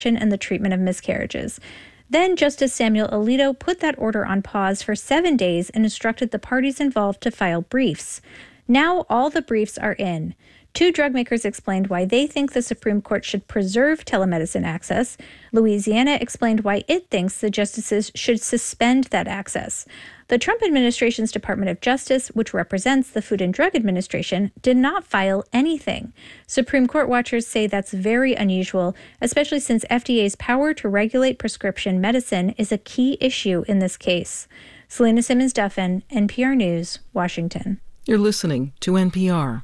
and the treatment of miscarriages. Then Justice Samuel Alito put that order on pause for 7 days and instructed the parties involved to file briefs. Now all the briefs are in. 2 drug makers explained why they think the Supreme Court should preserve telemedicine access. Louisiana explained why it thinks the justices should suspend that access. The Trump administration's Department of Justice, which represents the Food and Drug Administration, did not file anything. Supreme Court watchers say that's very unusual, especially since FDA's power to regulate prescription medicine is a key issue in this case. Selena Simmons-Duffin, NPR News, Washington. You're listening to NPR.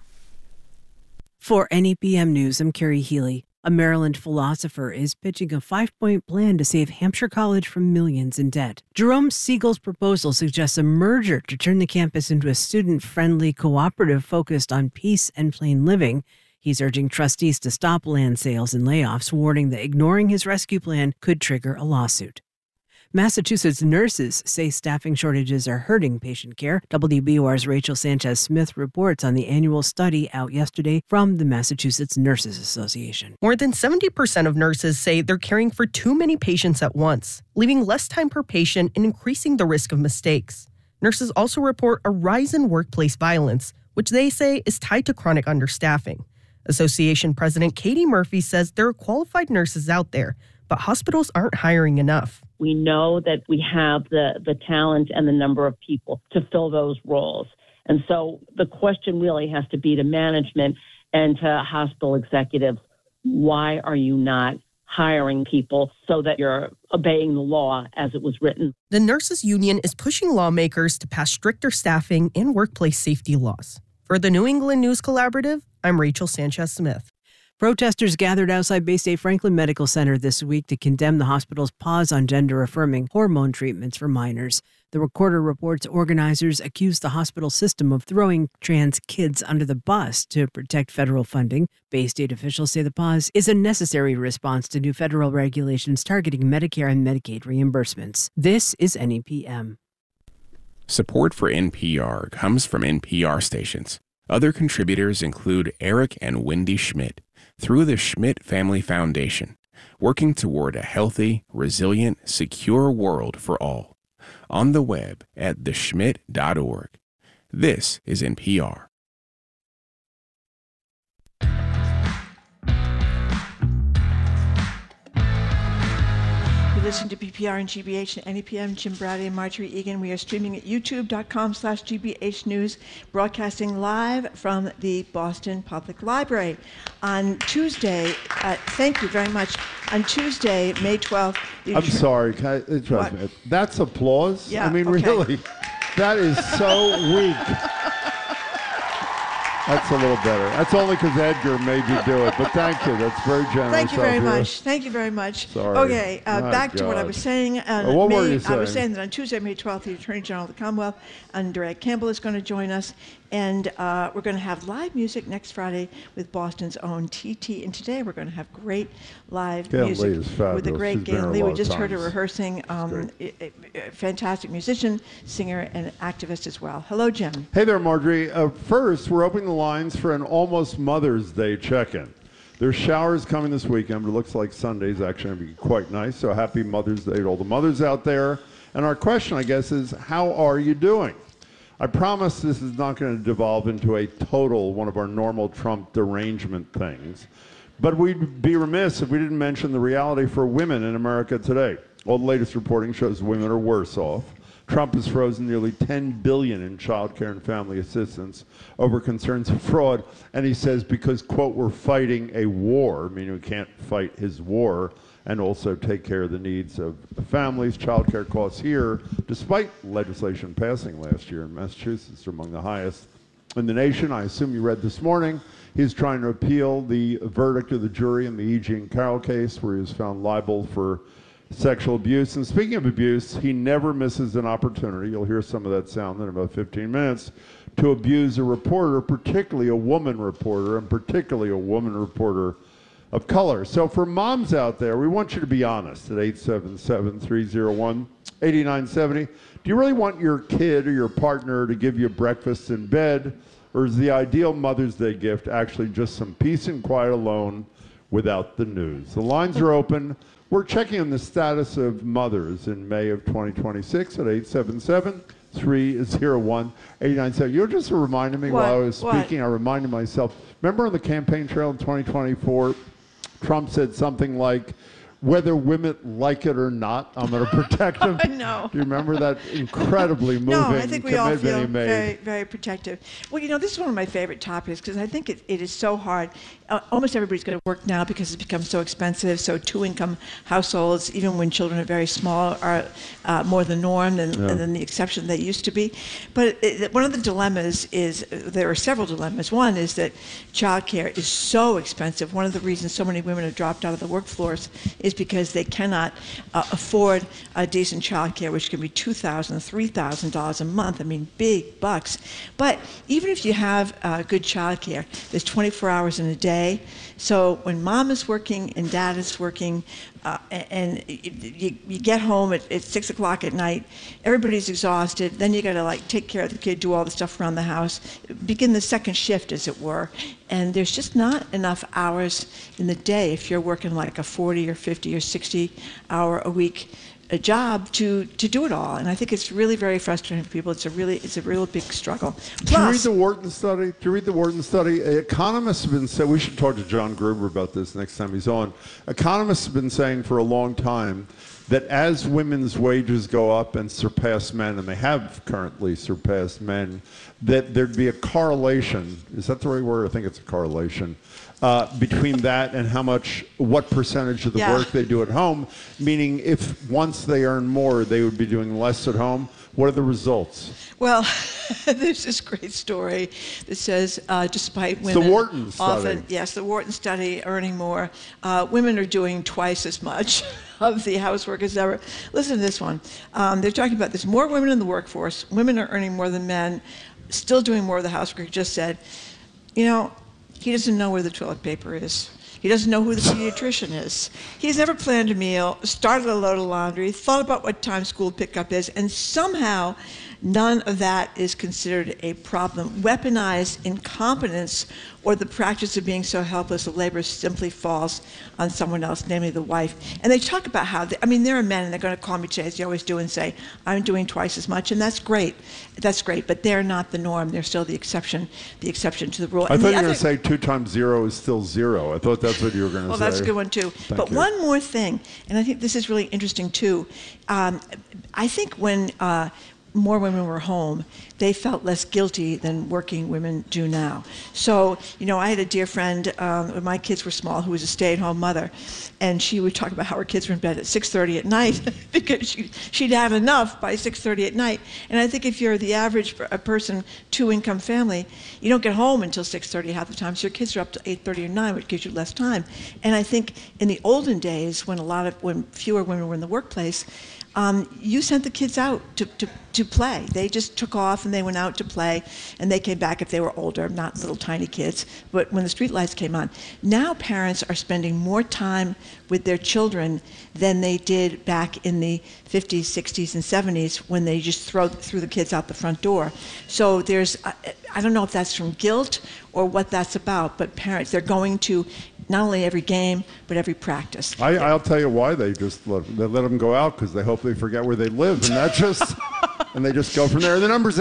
For NEPM News, I'm Carrie Healy. A Maryland philosopher is pitching a 5-point plan to save Hampshire College from millions in debt. Jerome Siegel's proposal suggests a merger to turn the campus into a student-friendly cooperative focused on peace and plain living. He's urging trustees to stop land sales and layoffs, warning that ignoring his rescue plan could trigger a lawsuit. Massachusetts nurses say staffing shortages are hurting patient care. WBUR's Rachel Sanchez-Smith reports on the annual study out yesterday from the Massachusetts Nurses Association. More than 70% of nurses say they're caring for too many patients at once, leaving less time per patient and increasing the risk of mistakes. Nurses also report a rise in workplace violence, which they say is tied to chronic understaffing. Association President Katie Murphy says there are qualified nurses out there, but hospitals aren't hiring enough. We know that we have the talent and the number of people to fill those roles. And so the question really has to be to management and to hospital executives, why are you not hiring people so that you're obeying the law as it was written? The Nurses Union is pushing lawmakers to pass stricter staffing and workplace safety laws. For the New England News Collaborative, I'm Rachel Sanchez-Smith. Protesters gathered outside Bay State Franklin Medical Center this week to condemn the hospital's pause on gender-affirming hormone treatments for minors. The Recorder reports organizers accused the hospital system of throwing trans kids under the bus to protect federal funding. Bay State officials say the pause is a necessary response to new federal regulations targeting Medicare and Medicaid reimbursements. This is NEPM. Support for NPR comes from NPR stations. Other contributors include Eric and Wendy Schmidt through the Schmidt Family Foundation, working toward a healthy, resilient, secure world for all. On the web at theschmidt.org. This is NPR. Listen to PPR and GBH and NEPM, Jim Bradley and Marjorie Egan. We are streaming at youtube.com/GBH News, broadcasting live from the Boston Public Library. On Tuesday, thank you very much. On Tuesday, May 12th. I'm sorry, can I interrupt you? That's applause? Yeah, I mean, okay. Really? That is so weak. That's a little better. That's only because Edgar made you do it. But thank you. That's very generous. Thank you very much. Thank you very much. Sorry. Okay, back to what I was saying. What were you saying? I was saying that on Tuesday, May 12th, the Attorney General of the Commonwealth, Under Ed Campbell, is going to join us. And we're going to have live music next Friday with Boston's own TT. And today we're going to have great live music with the great Gail Lee. We just heard her rehearsing. Fantastic musician, singer, and activist as well. Hello, Jim. Hey there, Marjorie. First, we're opening the lines for an almost Mother's Day check-in. There's showers coming this weekend, but it looks like Sunday's actually going to be quite nice. So happy Mother's Day to all the mothers out there. And our question, I guess, is how are you doing? I promise this is not going to devolve into a total one of our normal Trump derangement things. But we'd be remiss if we didn't mention the reality for women in America today. All the latest reporting shows women are worse off. Trump has frozen nearly $10 billion in child care and family assistance over concerns of fraud. And he says because, quote, we're fighting a war, meaning we can't fight his war, and also take care of the needs of the families. Child care costs here, despite legislation passing last year in Massachusetts, are among the highest in the nation. I assume you read this morning, he's trying to appeal the verdict of the jury in the E.G. and Carroll case, where he was found liable for sexual abuse. And speaking of abuse, he never misses an opportunity, you'll hear some of that sound in about 15 minutes, to abuse a reporter, particularly a woman reporter, and particularly a woman reporter of color. So for moms out there, we want you to be honest at 877-301-8970. Do you really want your kid or your partner to give you breakfast in bed, or is the ideal Mother's Day gift actually just some peace and quiet alone without the news. The lines are open. We're checking on the status of mothers in May of 2026 at 877-301-8970. You just reminded me while I was speaking, I reminded myself, remember on the campaign trail in 2024, Trump said something like, whether women like it or not, I'm going to protect them. No. Do you remember that incredibly moving No, I think we all feel he made? very, very protective. Well, this is one of my favorite topics because I think it is so hard. Almost everybody's going to work now because it's become so expensive. So two-income households, even when children are very small, are more the norm than the exception they used to be. But one of the dilemmas is, there are several dilemmas. One is that childcare is so expensive. One of the reasons so many women have dropped out of the workforce is because they cannot afford a decent childcare, which can be $2,000, $3,000 a month. I mean, big bucks. But even if you have good childcare, there's 24 hours in a day. So when mom is working and dad is working, and you get home at 6 o'clock at night, everybody's exhausted. Then you got to take care of the kid, do all the stuff around the house, begin the second shift, as it were. And there's just not enough hours in the day if you're working like a 40 or 50 or 60 hour a week job to do it all. And I think it's really very frustrating for people. It's a real big struggle. Did you read the Wharton study? Economists have been saying, we should talk to John Gruber about this next time he's on. Economists have been saying for a long time that as women's wages go up and surpass men, and they have currently surpassed men, that there'd be a correlation. Is that the right word? I think it's a correlation. Between that and what percentage of the work they do at home, meaning if once they earn more, they would be doing less at home. What are the results? Well, there's this great story that says, despite women the Wharton study. Often, yes, the Wharton study, earning more, women are doing twice as much of the housework as ever. Listen to this one. They're talking about there's more women in the workforce. Women are earning more than men, still doing more of the housework. He just said, he doesn't know where the toilet paper is. He doesn't know who the pediatrician is. He's never planned a meal, started a load of laundry, thought about what time school pickup is, and somehow none of that is considered a problem. Weaponized incompetence or the practice of being so helpless that labor simply falls on someone else, namely the wife. And they talk about how, there are men, and they're going to call me today, as they always do, and say, I'm doing twice as much, and that's great. That's great, but they're not the norm. They're still the exception to the rule. I thought you were going to say 2 times 0 is still 0. I thought that's what you were going to say. Well, that's a good one, too. But one more thing, and I think this is really interesting, too. I think when more women were home, they felt less guilty than working women do now. So, I had a dear friend when my kids were small who was a stay-at-home mother, and she would talk about how her kids were in bed at 6:30 at night because she'd had enough by 6:30 at night. And I think if you're the average person, two-income family, you don't get home until 6:30 half the time, so your kids are up to 8:30 or 9, which gives you less time. And I think in the olden days, when fewer women were in the workplace, you sent the kids out to play. They just took off and they went out to play, and they came back if they were older, not little tiny kids, but when the street lights came on. Now parents are spending more time with their children than they did back in the 50s, 60s, and 70s when they just threw the kids out the front door. So I don't know if that's from guilt or what that's about, but parents, they're going to not only every game, but every practice. I'll tell you why they just let them go out, because they hope they forget where they live, and that just and they just go from there. The number's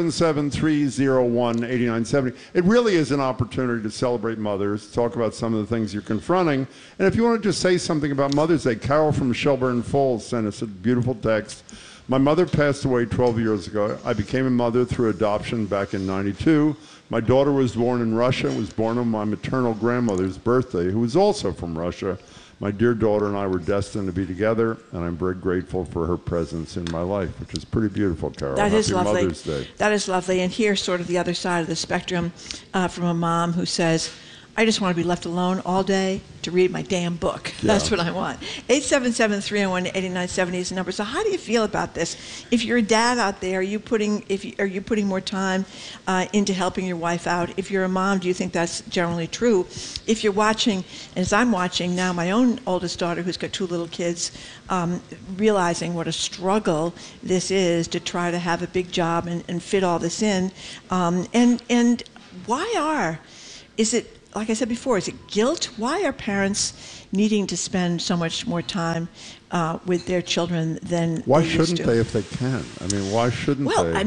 877-301-8970. It really is an opportunity to celebrate mothers, talk about some of the things you're confronting, and if you want to just say something about Mother's Day, Carol from Shelburne Falls sent us a beautiful text. My mother passed away 12 years ago. I became a mother through adoption back in '92. My daughter was born in Russia and was born on my maternal grandmother's birthday, who was also from Russia. My dear daughter and I were destined to be together, and I'm very grateful for her presence in my life, which is pretty beautiful, Carol. That is lovely. Mother's Day. That is lovely. And here's sort of the other side of the spectrum from a mom who says, I just want to be left alone all day to read my damn book. Yeah. That's what I want. 877-301-8970 is the number. So how do you feel about this? If you're a dad out there, are you putting more time into helping your wife out? If you're a mom, do you think that's generally true? If you're watching, as I'm watching now, my own oldest daughter, who's got 2 little kids, realizing what a struggle this is to try to have a big job and fit all this in, and is it like I said before, is it guilt? Why are parents needing to spend so much more time with their children than Why they used shouldn't to? they if they can? I mean, why shouldn't Well, they?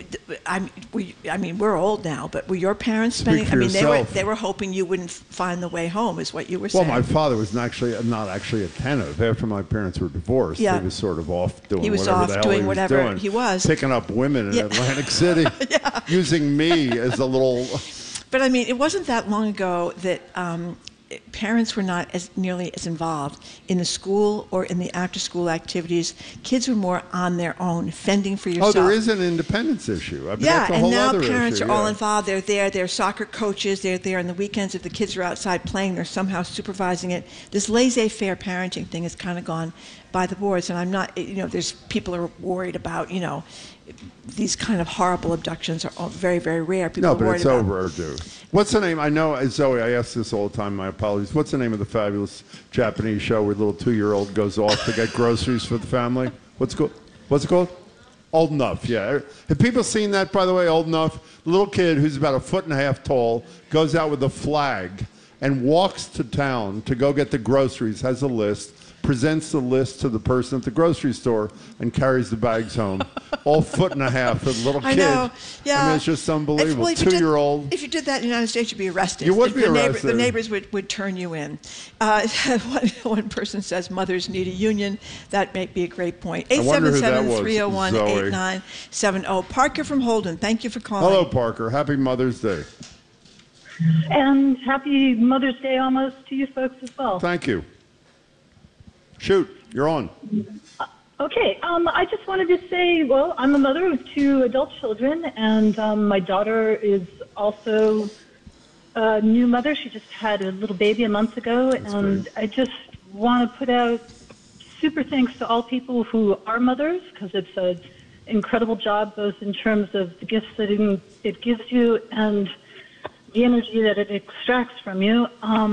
I mean, we're old now, but were your parents spending? for yourself. They were hoping you wouldn't find the way home, is what you were Well, saying. my father was not actually attentive. After my parents were divorced, Yeah. he was sort of off doing He was whatever off the hell doing he was whatever doing. he was. Picking up women in Yeah. Atlantic City, using me as a little... But I mean, it wasn't that long ago that parents were not nearly as involved in the school or in the after-school activities. Kids were more on their own, fending for yourself. Oh, there is an independence issue. I mean, Yeah, that's a and whole now other parents issue, are all yeah. involved. They're there. They're soccer coaches. They're there on the weekends. If the kids are outside playing, they're somehow supervising it. This laissez-faire parenting thing has kind of gone by the boards, and I'm not, there's people are worried about, these kind of horrible abductions are all very, very rare. People No, are but worried it's about. overdue. What's the name? I know, Zoe, I ask this all the time. My apologies. What's the name of the fabulous Japanese show where the little 2-year-old goes off to get groceries for the family? What's it called? Old Enough, yeah. Have people seen that, by the way, Old Enough? The little kid who's about 1.5 feet tall goes out with a flag and walks to town to go get the groceries, has a list, presents the list to the person at the grocery store, and carries the bags home. All 1.5 feet for the little kid. I know, yeah. I mean, it's just unbelievable. Well, if you did- 2-year-old. If you did that in the United States, you'd be arrested. You would be The arrested. neighbors would turn you in. One person says mothers need a union. That may be a great point. I wonder who that was, 877-301-8970. Parker from Holden, thank you for calling. Hello, Parker. Happy Mother's Day. And happy Mother's Day almost to you folks as well. Thank you. Shoot, you're on. Okay, I just wanted to say, well, I'm a mother of 2 adult children, and my daughter is also a new mother. She just had a little baby a month ago, and I just want to put out super thanks to all people who are mothers, because it's an incredible job, both in terms of the gifts that it gives you and the energy that it extracts from you.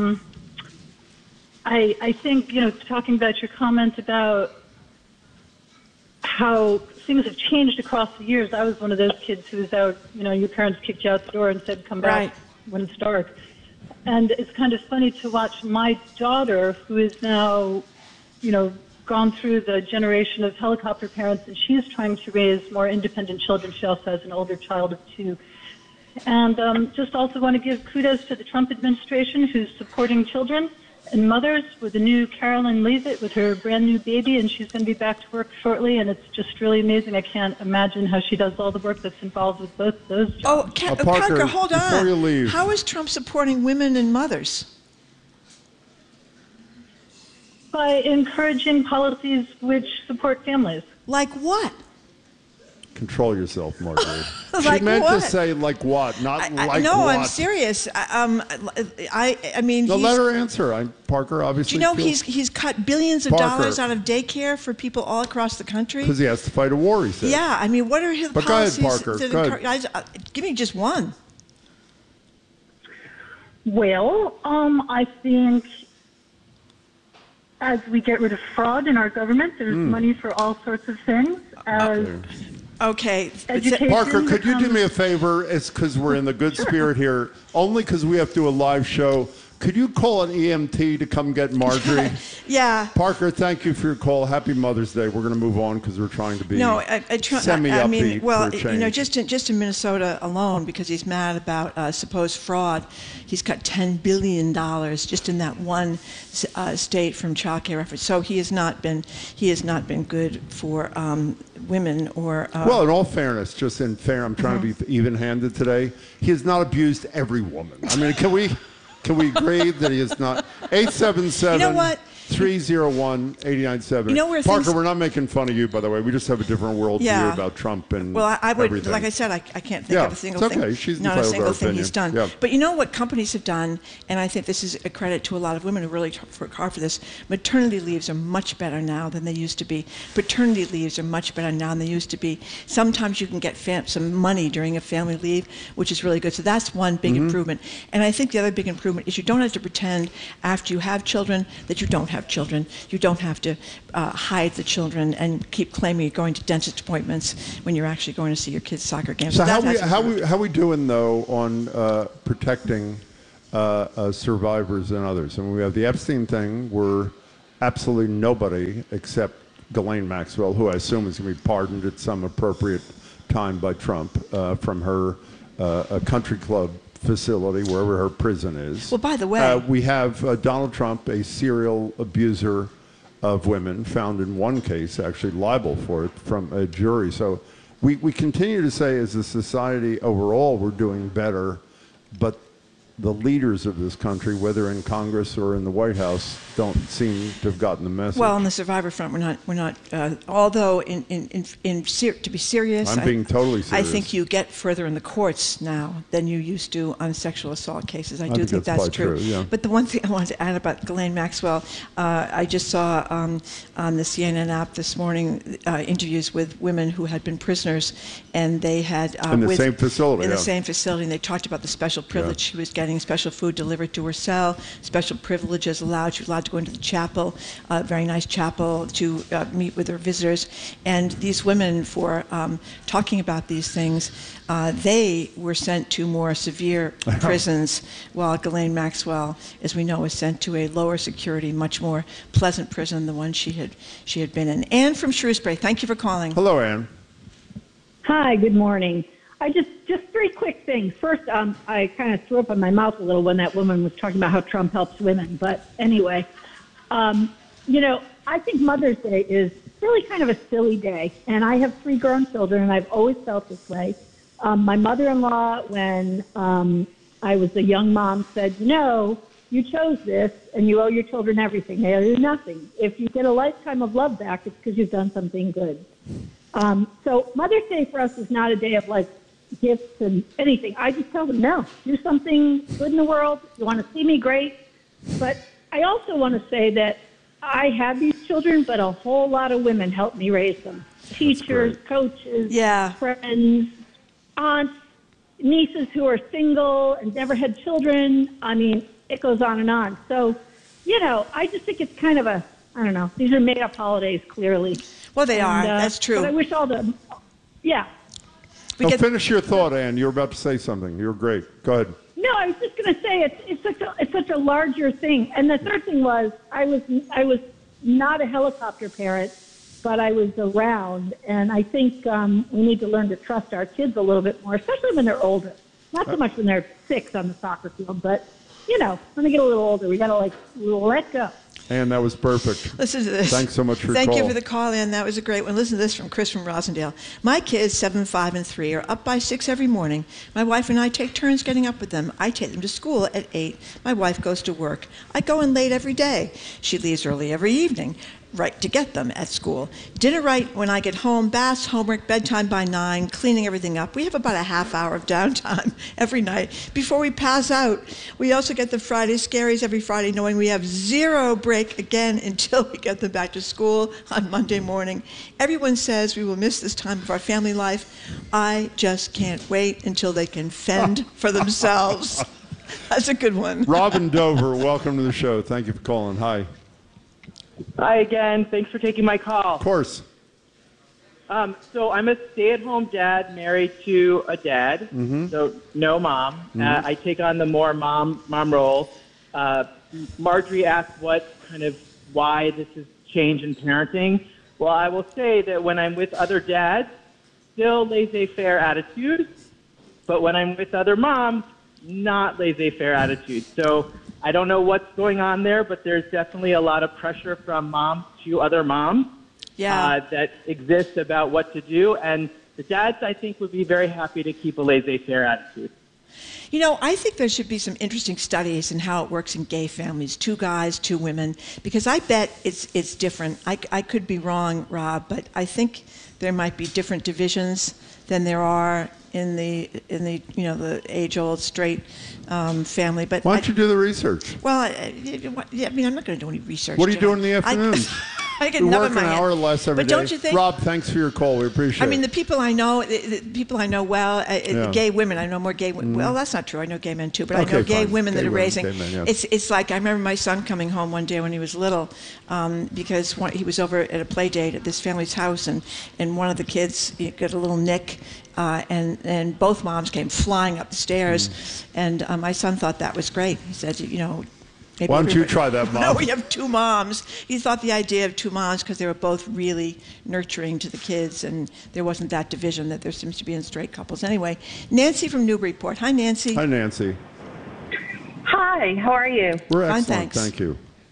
I think, talking about your comment about how things have changed across the years, I was one of those kids who was out, your parents kicked you out the door and said, come back Right. when it's dark. And it's kind of funny to watch my daughter, who is now, gone through the generation of helicopter parents, and she's trying to raise more independent children. She also has an older child of 2. And just also want to give kudos to the Trump administration, who's supporting children and mothers, with the new Carolyn Leavitt with her brand new baby, and she's going to be back to work shortly, and it's just really amazing. I can't imagine how she does all the work that's involved with both those jobs. Oh, Parker, Parker, hold on. before you leave. How is Trump supporting women and mothers? By encouraging policies which support families. Like what? Control yourself, Marguerite. Like she meant what? to say like what, not like no, what. I'm serious. I mean, No, he's, let her answer. Parker obviously. do you know he's cut billions of Parker. dollars out of daycare for people all across the country? Because he has to fight a war, he said. Yeah, I mean, what are his But go ahead, policies? Parker, that go ahead. encourage- give me just one. Well, I think as we get rid of fraud in our government, there's money for all sorts of things. As Okay. education Parker, could you do becomes- me a favor? It's because we're in the good spirit here. Only because we have to do a live show. Could you call an EMT to come get Marjorie? Yeah. Parker, thank you for your call. Happy Mother's Day. We're going to move on because we're trying to be No, semi-upbeat I mean, well, for a change. just in Minnesota alone, because he's mad about supposed fraud, he's cut $10 billion just in that one state from child care efforts. So he has not been good for women or. Well, in all fairness, just in fair, I'm trying to be even-handed today. He has not abused every woman. I mean, can we agree that he is not? 877. You know what? 301-8970. You know where Parker, things- we're not making fun of you, by the way. We just have a different worldview Yeah. about Trump and Well, I would, everything. like I said, I can't think Yeah, of a single it's okay. thing. She's not a entitled to single her thing he's done. opinion. Yeah. But you know what companies have done, and I think this is a credit to a lot of women who really work hard for this. Maternity leaves are much better now than they used to be. Paternity leaves are much better now than they used to be. Sometimes you can get some money during a family leave, which is really good. So that's one big improvement. And I think the other big improvement is you don't have to pretend after you have children that you don't have children. You don't have to hide the children and keep claiming you're going to dentist appointments when you're actually going to see your kids' soccer games. So that how has- we doing though on protecting survivors than others. And we have the Epstein thing where absolutely nobody except Ghislaine Maxwell, who I assume is going to be pardoned at some appropriate time by Trump from her country club facility, wherever her prison is. Well, by the way, we have Donald Trump, a serial abuser of women, found in one case actually liable for it from a jury. So we continue to say as a society overall we're doing better, but the leaders of this country, whether in Congress or in the White House, don't seem to have gotten the message. well, on the survivor front, we're not. Although, to be serious, I'm being totally serious. I think you get further in the courts now than you used to on sexual assault cases. I do think think that's that's quite true. true, yeah. But the one thing I wanted to add about Ghislaine Maxwell, I just saw on the CNN app this morning interviews with women who had been prisoners, and they had in the same facility. in yeah. the same facility, and they talked about the special privilege she was getting, special food delivered to her cell, special privileges allowed. She was allowed to go into the chapel, very nice chapel, to meet with her visitors. And these women, for talking about these things, they were sent to more severe prisons, while Ghislaine Maxwell, as we know, was sent to a lower security, much more pleasant prison, the one she had been in. Anne from Shrewsbury, thank you for calling. Hello, Anne. Hi, good morning. I just three quick things. First, I kind of threw up in my mouth a little when that woman was talking about how Trump helps women. But anyway, I think Mother's Day is really kind of a silly day. And I have 3 grown children, and I've always felt this way. My mother-in-law, when I was a young mom, said, you chose this, and you owe your children everything. They owe you nothing. If you get a lifetime of love back, it's because you've done something good. So Mother's Day for us is not a day of, gifts and anything. I just tell them, no, do something good in the world. You want to see me, great. But I also want to say that I had these children, but a whole lot of women helped me raise them. Teachers, coaches, friends, aunts, nieces who are single and never had children. I mean, it goes on and on. So, I just think it's kind of I don't know, these are made-up holidays, clearly. Well, they are. That's true. But I wish all the, Finish your thought, Anne. You were about to say something. You were great. Go ahead. No, I was just going to say it's such a larger thing. And the third thing was I was not a helicopter parent, but I was around, and I think we need to learn to trust our kids a little bit more, especially when they're older. Not so much when they're 6 on the soccer field, but when they get a little older, we got to let go. Anne, that was perfect. Listen to this. Thanks so much for your call. Thank you for the call, Anne. That was a great one. Listen to this from Chris from Rosendale. My kids, 7, 5, and 3, are up by 6 every morning. My wife and I take turns getting up with them. I take them to school at 8. My wife goes to work. I go in late every day. She leaves early every evening. Right to get them at school. Dinner right when I get home, baths, homework, bedtime by 9, cleaning everything up. We have about a half hour of downtime every night before we pass out. We also get the Friday scaries every Friday, knowing we have 0 break again until we get them back to school on Monday morning. Everyone says we will miss this time of our family life. I just can't wait until they can fend for themselves. That's a good one. Robin Dover, welcome to the show. Thank you for calling. Hi. Hi again. Thanks for taking my call. Of course. So I'm a stay-at-home dad married to a dad, so no mom. I take on the more mom role. Marjorie asked why this is change in parenting. Well, I will say that when I'm with other dads, still laissez-faire attitude, but when I'm with other moms, not laissez-faire attitude. So I don't know what's going on there, but there's definitely a lot of pressure from moms to other moms that exists about what to do. And the dads, I think, would be very happy to keep a laissez-faire attitude. I think there should be some interesting studies in how it works in gay families, 2 guys, 2 women, because I bet it's different. I could be wrong, Rob, but I think there might be different divisions than there are in the the age-old straight family. But why don't you do the research? Well, I'm not going to do any research. What are you doing in the afternoon? I get We enough work in my an head. hour less every But day. don't you think? Rob, thanks for your call. We appreciate it. I mean, the people I know, the people I know well, Yeah. gay women. I know more gay women. Well, that's not true. I know gay men too, but I know Okay, gay fine. women Gay that are women, raising. gay men, yeah. It's like I remember my son coming home one day when he was little, because he was over at a play date at this family's house, and one of the kids got a little nick. And both moms came flying up the stairs, and my son thought that was great. He said, maybe Why don't you try that, Mom? No, we have two moms. He thought the idea of two moms, because they were both really nurturing to the kids, and there wasn't that division that there seems to be in straight couples. Anyway, Nancy from Newburyport. Hi, Nancy. Hi, Nancy. Hi, how are you? We're Fine, excellent. thanks. Thank you.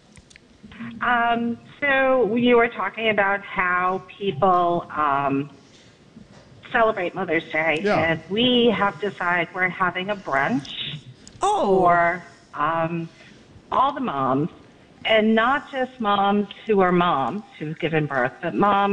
So you were talking about how people celebrate Mother's Day, Yeah. and we have decided we're having a brunch Oh. for all the moms, and not just moms who've given birth, but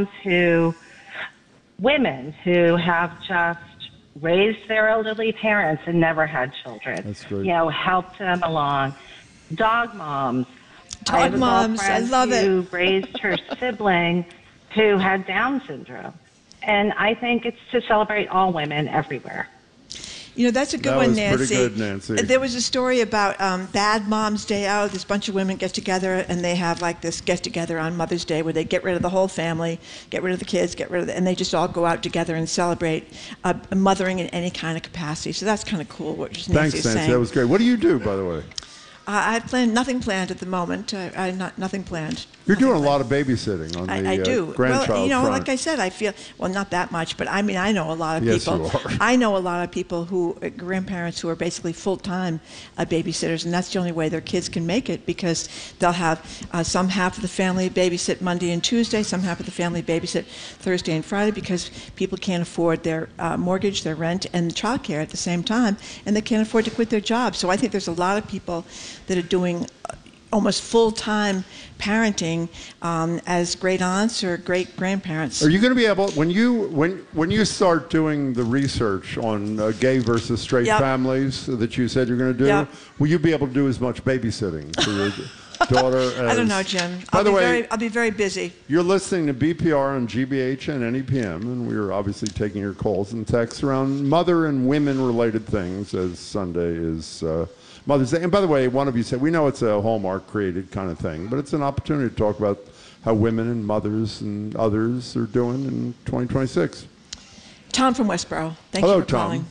women who have just raised their elderly parents and never had children. That's great. Helped them along. Dog moms. Dog I have a moms, I girlfriend love it. who raised her sibling who had Down syndrome. And I think it's to celebrate all women everywhere. That's a good That one, was Nancy. pretty good, Nancy. There was a story about Bad Moms Day Out. This bunch of women get together, and they have like this get-together on Mother's Day where they get rid of the whole family, get rid of the kids, and they just all go out together and celebrate mothering in any kind of capacity. So that's kind of cool what Nancy Thanks, is Nancy. saying. That was great. What do you do, by the way? I planned nothing planned at the moment. Nothing planned. You're doing a lot of babysitting on the I do. grandchild well, front. like I said, I feel, not that much, but I mean, I know a lot of Yes, people. you are. I know a lot of people grandparents who are basically full-time babysitters, and that's the only way their kids can make it, because they'll have some half of the family babysit Monday and Tuesday, some half of the family babysit Thursday and Friday, because people can't afford their mortgage, their rent, and childcare at the same time, and they can't afford to quit their job. So I think there's a lot of people that are doing almost full-time parenting as great aunts or great grandparents. Are you going to be able, when you start doing the research on gay versus straight Yep. families that you said you're going to do, Yep. will you be able to do as much babysitting for your daughter as... I don't know, Jim. By the way, I'll be very busy. you're listening to BPR on GBH and NEPM, and we're obviously taking your calls and texts around mother and women-related things, as Sunday is Mother's Day. And by the way, one of you said, we know it's a Hallmark-created kind of thing, but it's an opportunity to talk about how women and mothers and others are doing in 2026. Tom from Westboro. Thank Hello, you for Tom. calling.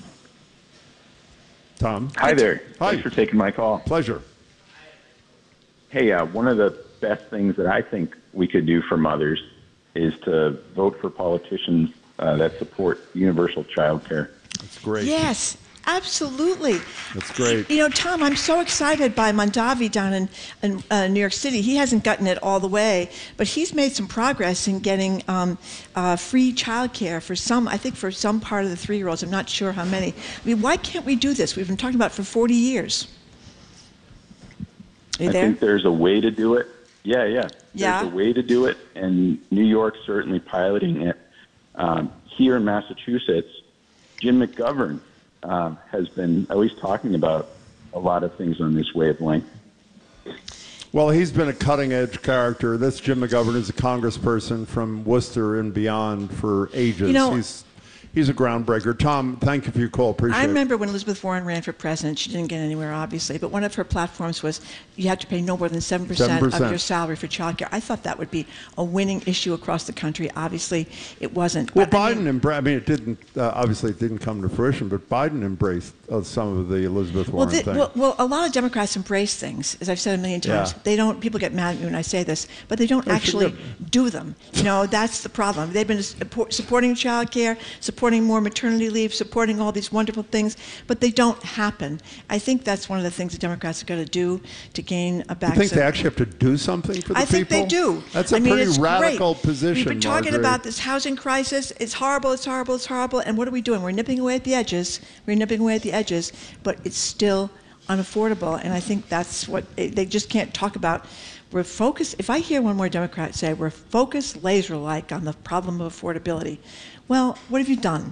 Tom. Hi there. Hi. Thanks for taking my call. Pleasure. Hey, one of the best things that I think we could do for mothers is to vote for politicians that support universal child care. That's great. Yes, absolutely. That's great. Tom, I'm so excited by Mondavi down in New York City. He hasn't gotten it all the way, but he's made some progress in getting free childcare for some part of the 3-year-olds. I'm not sure how many. I mean, why can't we do this? We've been talking about it for 40 years. Are you I there? think there's a way to do it. Yeah. Yeah? There's a way to do it, and New York's certainly piloting it. Here in Massachusetts, Jim McGovern has been at least talking about a lot of things on this wavelength. Well, he's been a cutting-edge character. This Jim McGovern is a congressperson from Worcester and beyond for ages. He's a groundbreaker. Tom, thank you for your call. Appreciate it. I remember when Elizabeth Warren ran for president, she didn't get anywhere, obviously, but one of her platforms was you have to pay no more than 7% of your salary for childcare. I thought that would be a winning issue across the country. Obviously, it wasn't. Well, it didn't, obviously it didn't come to fruition, but Biden embraced some of the Elizabeth Warren things. Well, a lot of Democrats embrace things, as I've said a million times. Yeah. People get mad at me when I say this, but they don't actually do them. That's the problem. They've been supporting childcare, supporting more maternity leave, supporting all these wonderful things, but they don't happen. I think that's one of the things the Democrats have got to do to gain a back. You think they actually have to do something for the people? I think they do. That's a pretty radical position, We've been talking Marjorie. about this housing crisis. It's horrible, it's horrible, it's horrible. And what are we doing? We're nipping away at the edges. But it's still unaffordable. And I think that's what they just can't talk about. We're focused. If I hear one more Democrat say we're focused laser-like on the problem of affordability, well, what have you done?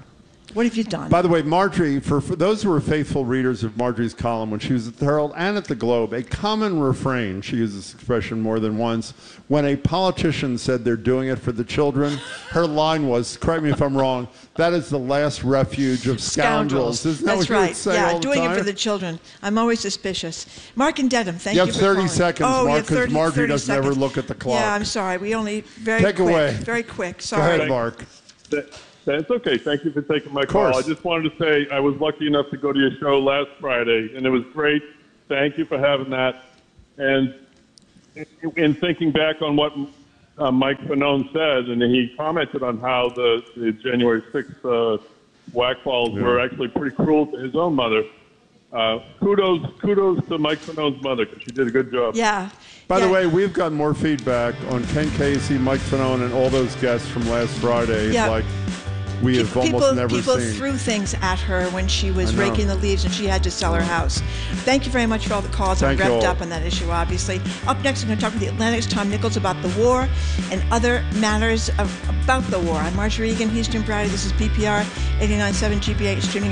What have you done? By the way, Marjorie, for those who are faithful readers of Marjorie's column when she was at the Herald and at the Globe, a common refrain, she used this expression more than once, when a politician said they're doing it for the children, her line was, correct me if I'm wrong, that is the last refuge of scoundrels. Isn't that That's what you right. would say all the doing time? it for the children. I'm always suspicious. Mark and Dedham, thank you for You have 30 calling. seconds, Oh, Mark, because Marjorie 30 doesn't ever seconds. look at the clock. Yeah, I'm sorry. We only very Take quick. away. Very quick. Go Sorry. ahead, Mark. That's okay. Thank you for taking my call. I just wanted to say I was lucky enough to go to your show last Friday, and it was great. Thank you for having that. And in thinking back on what Mike Fanone said, and he commented on how the January 6th whack-falls were actually pretty cruel to his own mother. Kudos to Mike Fanone's mother, because she did a good job. Yeah. By the way, we've got more feedback on Ken Casey, Mike Fanone, and all those guests from last Friday. Yeah. Like we have almost never people seen. threw things at her when she was I know. raking the leaves and she had to sell her house. Thank you very much for all the calls. I'm Thank you revved all. up on that issue, obviously. Up next, I'm going to talk with the Atlantic's Tom Nichols about the war and other matters about the war. I'm Marjorie Egan, Houston Browdy. This is BPR 89.7 GBH streaming